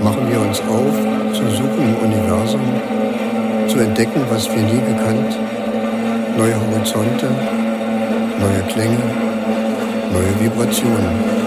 machen wir uns auf, zu suchen im Universum, zu entdecken, was wir nie gekannt, neue Horizonte, neue Klänge, neue Vibrationen.